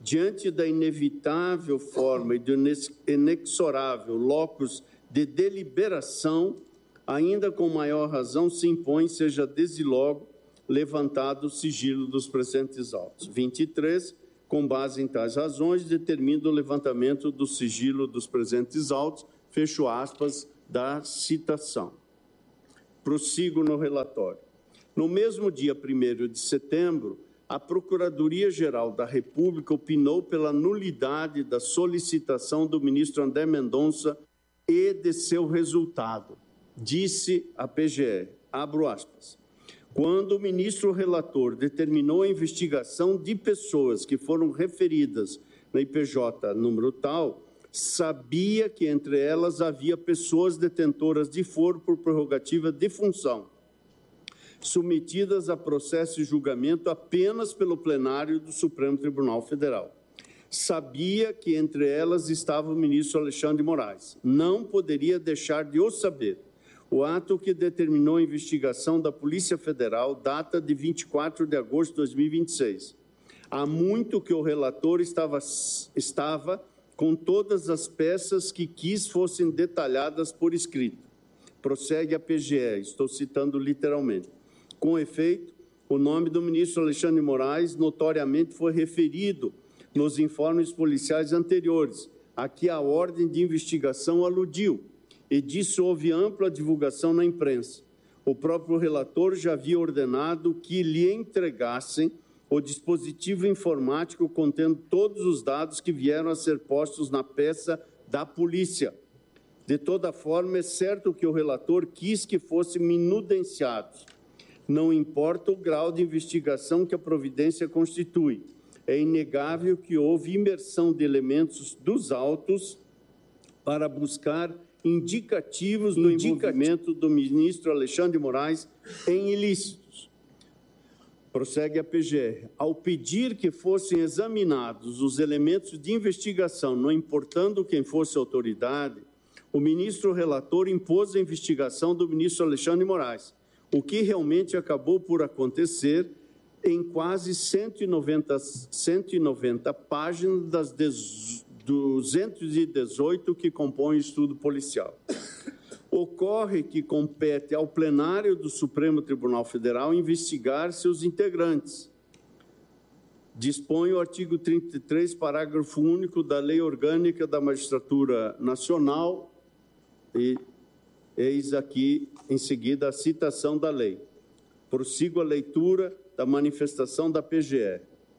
diante da inevitável forma e do inexorável locus de deliberação, ainda com maior razão se impõe, seja desde logo, levantado o sigilo dos presentes autos. 23, com base em tais razões, determina o levantamento do sigilo dos presentes autos, fecho aspas, da citação. Prossigo no relatório. No mesmo dia 1º de setembro, a Procuradoria-Geral da República opinou pela nulidade da solicitação do ministro André Mendonça e de seu resultado. Disse a PGR, abro aspas, quando o ministro relator determinou a investigação de pessoas que foram referidas na IPJ número tal, sabia que entre elas havia pessoas detentoras de foro por prerrogativa de função, submetidas a processo e julgamento apenas pelo plenário do Supremo Tribunal Federal. Sabia que entre elas estava o ministro Alexandre de Moraes. Não poderia deixar de o saber. O ato que determinou a investigação da Polícia Federal data de 24 de agosto de 2026. Há muito que o relator estava com todas as peças que quis fossem detalhadas por escrito. Prossegue a PGE, estou citando literalmente. Com efeito, o nome do ministro Alexandre de Moraes notoriamente foi referido nos informes policiais anteriores, a que a ordem de investigação aludiu, e disso houve ampla divulgação na imprensa. O próprio relator já havia ordenado que lhe entregassem o dispositivo informático contendo todos os dados que vieram a ser postos na peça da polícia. De toda forma, é certo que o relator quis que fossem minudenciados. Não importa o grau de investigação que a providência constitui. É inegável que houve imersão de elementos dos autos para buscar indicativos no envolvimento do ministro Alexandre de Moraes em ilícitos. Prossegue a PGR. Ao pedir que fossem examinados os elementos de investigação, não importando quem fosse a autoridade, o ministro relator impôs a investigação do ministro Alexandre de Moraes, o que realmente acabou por acontecer em quase 190 páginas das 218 que compõem o estudo policial. Ocorre que compete ao plenário do Supremo Tribunal Federal investigar seus integrantes. Dispõe o artigo 33, parágrafo único da Lei Orgânica da Magistratura Nacional, e eis aqui, em seguida, a citação da lei. Prossigo a leitura da manifestação da PGR.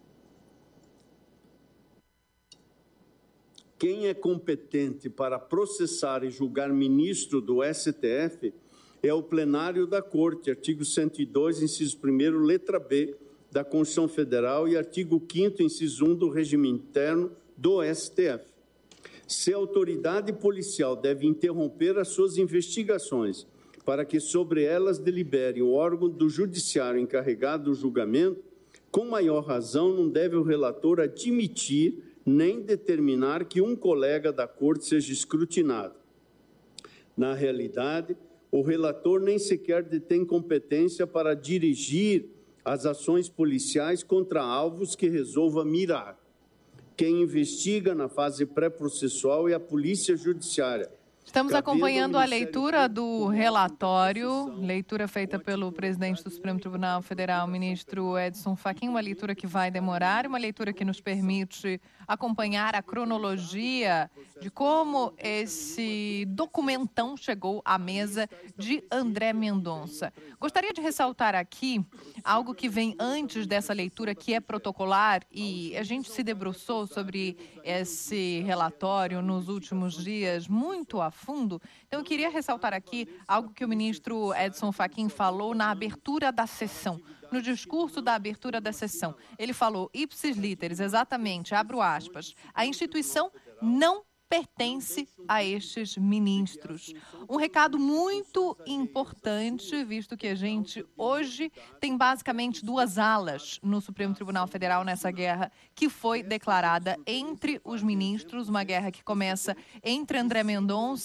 Quem é competente para processar e julgar ministro do STF é o plenário da Corte, artigo 102, inciso 1º, letra B, da Constituição Federal e artigo 5º, inciso 1 do regime interno do STF. Se a autoridade policial deve interromper as suas investigações para que sobre elas delibere o órgão do judiciário encarregado do julgamento, com maior razão não deve o relator admitir nem determinar que um colega da Corte seja escrutinado. Na realidade, o relator nem sequer detém competência para dirigir as ações policiais contra alvos que resolva mirar. Quem investiga na fase pré-processual é a Polícia Judiciária. Estamos acompanhando a leitura do relatório, leitura feita pelo presidente do Supremo Tribunal Federal, ministro Edson Fachin, uma leitura que vai demorar, uma leitura que nos permite acompanhar a cronologia de como esse documentão chegou à mesa de André Mendonça. Gostaria de ressaltar aqui algo que vem antes dessa leitura, que é protocolar, e a gente se debruçou sobre esse relatório nos últimos dias muito a fundo. Então, eu queria ressaltar aqui algo que o ministro Edson Fachin falou na abertura da sessão. No discurso da abertura da sessão, ele falou, ipsis literis, exatamente, abro aspas, a instituição não pertence a estes ministros. Um recado muito importante, visto que a gente hoje tem basicamente duas alas no Supremo Tribunal Federal nessa guerra que foi declarada entre os ministros, uma guerra que começa entre André Mendonça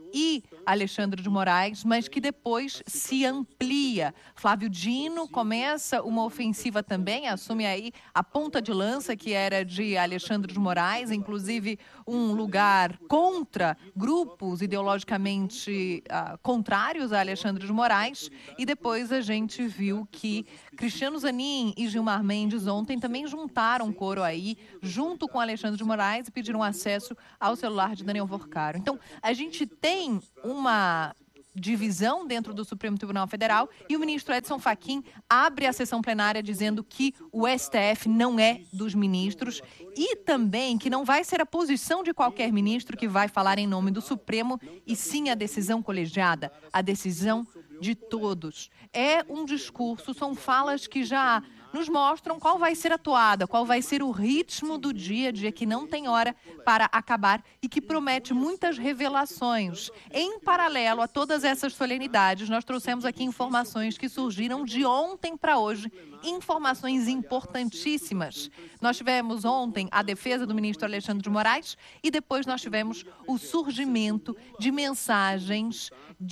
e Alexandre de Moraes, mas que depois se amplia. Flávio Dino começa uma ofensiva também, assume aí a ponta de lança que era de Alexandre de Moraes, inclusive um lugar contra grupos ideologicamente contrários a Alexandre de Moraes, e depois a gente viu que Cristiano Zanin e Gilmar Mendes ontem também juntaram um coro aí, junto com Alexandre de Moraes, e pediram acesso ao celular de Daniel Worcaro. Então, a gente tem uma divisão dentro do Supremo Tribunal Federal e o ministro Edson Fachin abre a sessão plenária dizendo que o STF não é dos ministros e também que não vai ser a posição de qualquer ministro que vai falar em nome do Supremo e sim a decisão colegiada, a decisão de todos. É um discurso, são falas que já nos mostram qual vai ser a toada, qual vai ser o ritmo do dia a dia, que não tem hora para acabar e que promete muitas revelações. Em paralelo a todas essas solenidades, nós trouxemos aqui informações que surgiram de ontem para hoje, informações importantíssimas. Nós tivemos ontem a defesa do ministro Alexandre de Moraes e depois nós tivemos o surgimento de mensagens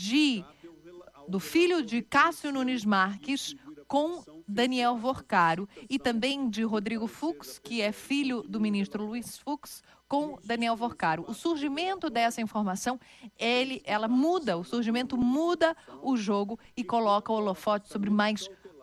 do filho de Cássio Nunes Marques com Daniel Worcaro e também de Rodrigo Fux, que é filho do ministro Luiz Fux, com Daniel Worcaro. O surgimento dessa informação, ela muda, o surgimento muda o jogo e coloca o holofote sobre mais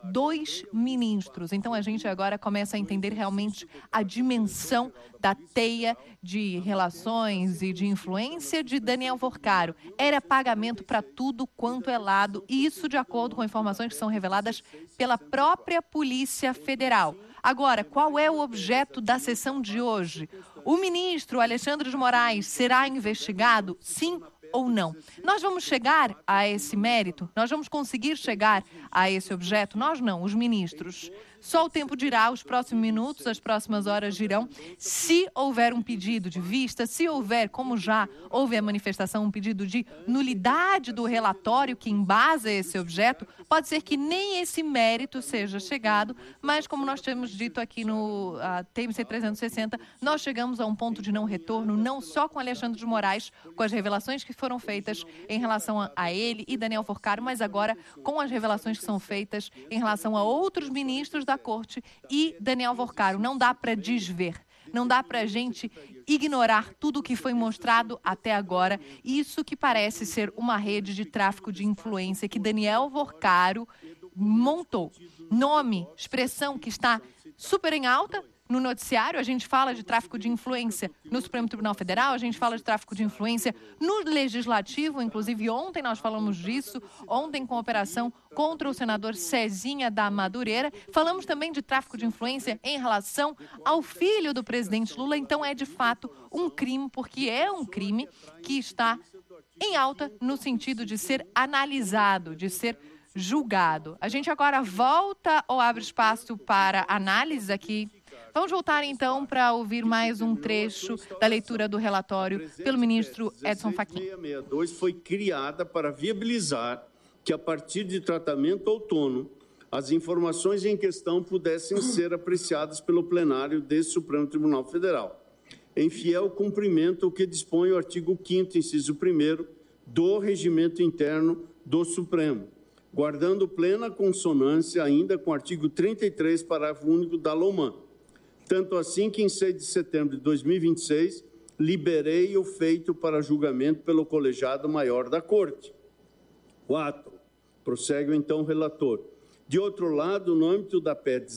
2 ministros. Então a gente agora começa a entender realmente a dimensão da teia de relações e de influência de Daniel Worcaro. Era pagamento para tudo quanto é lado, e isso de acordo com informações que são reveladas pela própria Polícia Federal. Agora, qual é o objeto da sessão de hoje? O ministro Alexandre de Moraes será investigado, sim ou não? Nós vamos chegar a esse mérito? Nós vamos conseguir chegar a esse objeto? Nós não, os ministros. Só o tempo dirá, os próximos minutos, as próximas horas dirão, se houver um pedido de vista, se houver, como já houve a manifestação, um pedido de nulidade do relatório que embasa esse objeto, pode ser que nem esse mérito seja chegado, mas como nós temos dito aqui no TMC 360, nós chegamos a um ponto de não retorno, não só com Alexandre de Moraes, com as revelações que foram feitas em relação a ele e Daniel Worcaro, mas agora com as revelações que são feitas em relação a outros ministros da Corte e Daniel Worcaro. Não dá para desver, não dá para a gente ignorar tudo o que foi mostrado até agora. Isso que parece ser uma rede de tráfico de influência que Daniel Worcaro montou. Nome, expressão que está super em alta no noticiário. A gente fala de tráfico de influência no Supremo Tribunal Federal, a gente fala de tráfico de influência no Legislativo, inclusive ontem nós falamos disso, ontem com a operação contra o senador Cezinha da Madureira. Falamos também de tráfico de influência em relação ao filho do presidente Lula. Então é de fato um crime, porque é um crime que está em alta no sentido de ser analisado, de ser julgado. A gente agora volta ou abre espaço para análise aqui. Vamos voltar, então, para ouvir mais um trecho da leitura do relatório pelo ministro Edson Fachin. A 662 foi criada para viabilizar que, a partir de tratamento autônomo, as informações em questão pudessem ser apreciadas pelo plenário desse Supremo Tribunal Federal, em fiel cumprimento ao que dispõe o artigo 5º, inciso 1º, do Regimento Interno do Supremo, guardando plena consonância ainda com o artigo 33, parágrafo único da LOMAN. Tanto assim que, em 6 de setembro de 2026, liberei o feito para julgamento pelo colegiado maior da Corte. 4. Prossegue, então, o relator. De outro lado, no âmbito da PEC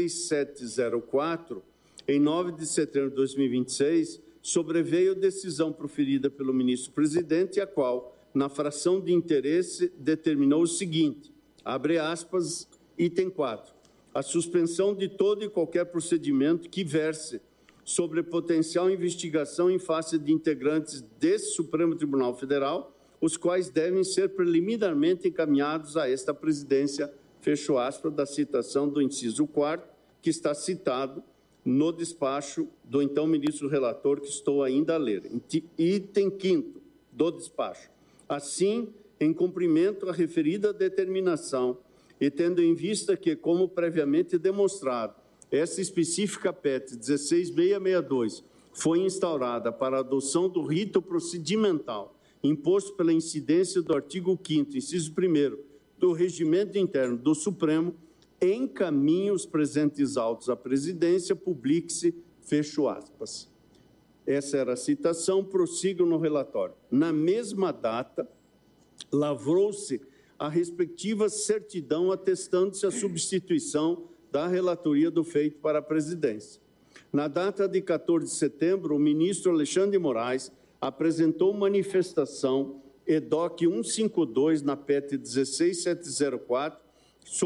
16704, em 9 de setembro de 2026, sobreveio decisão proferida pelo ministro-presidente, a qual, na fração de interesse, determinou o seguinte, abre aspas, item 4. A suspensão de todo e qualquer procedimento que verse sobre potencial investigação em face de integrantes desse Supremo Tribunal Federal, os quais devem ser preliminarmente encaminhados a esta presidência, fecho aspas, da citação do inciso 4º, que está citado no despacho do então ministro relator, que estou ainda a ler. Item 5º do despacho. Assim, em cumprimento à referida determinação, e tendo em vista que, como previamente demonstrado, essa específica PEC 16662 foi instaurada para a adoção do rito procedimental imposto pela incidência do artigo 5º, inciso 1º, do Regimento Interno do Supremo, encaminha os presentes autos à presidência, publique-se, fecho aspas. Essa era a citação, prossigo no relatório. Na mesma data, lavrou-se a respectiva certidão atestando-se a substituição da relatoria do feito para a presidência. Na data de 14 de setembro, o ministro Alexandre de Moraes apresentou manifestação EDOC 152 na PET 16704,